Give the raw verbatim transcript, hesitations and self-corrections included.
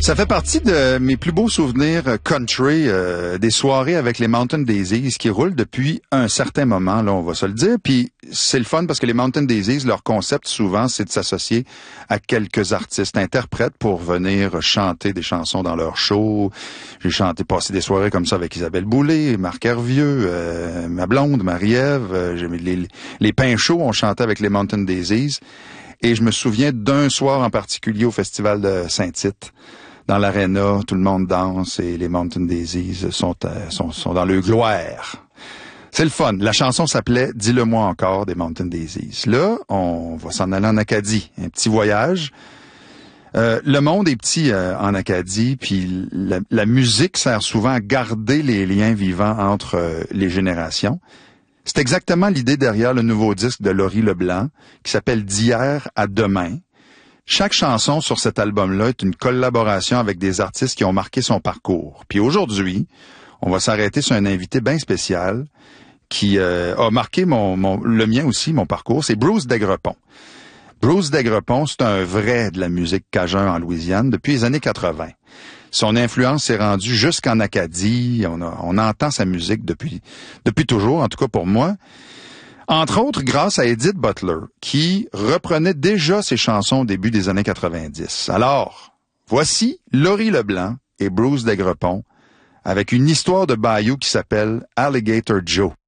Ça fait partie de mes plus beaux souvenirs country, euh, des soirées avec les Mountain Daisies qui roulent depuis un certain moment, là, on va se le dire. Puis c'est le fun parce que les Mountain Daisies, leur concept souvent, c'est de s'associer à quelques artistes, interprètes pour venir chanter des chansons dans leur show. J'ai chanté, passé des soirées comme ça avec Isabelle Boulay, Marc Hervieux, euh, ma blonde, Marie-Ève. Euh, j'ai mis les, les pains chauds, on chantait avec les Mountain Daisies. Et je me souviens d'un soir en particulier au Festival de Saint-Tite. Dans l'aréna, tout le monde danse et les Mountain Daisies sont, euh, sont, sont dans le gloire. C'est le fun. La chanson s'appelait « Dis-le-moi encore » des Mountain Daisies. Là, on va s'en aller en Acadie. Un petit voyage. Euh, le monde est petit euh, en Acadie, puis la, la musique sert souvent à garder les liens vivants entre euh, les générations. C'est exactement l'idée derrière le nouveau disque de Laurie Leblanc, qui s'appelle « D'hier à demain ». Chaque chanson sur cet album-là est une collaboration avec des artistes qui ont marqué son parcours. Puis aujourd'hui, on va s'arrêter sur un invité bien spécial qui euh, a marqué mon, mon le mien aussi, mon parcours. C'est Bruce Daiguerepont. Bruce Daiguerepont, c'est un vrai de la musique cajun en Louisiane depuis les années quatre-vingt. Son influence s'est rendue jusqu'en Acadie. On, a, on entend sa musique depuis, depuis toujours, en tout cas pour moi. Entre autres, grâce à Edith Butler, qui reprenait déjà ses chansons au début des années quatre-vingt-dix. Alors, voici Laurie Leblanc et Bruce Daiguerepont avec une histoire de bayou qui s'appelle Alligator Joe.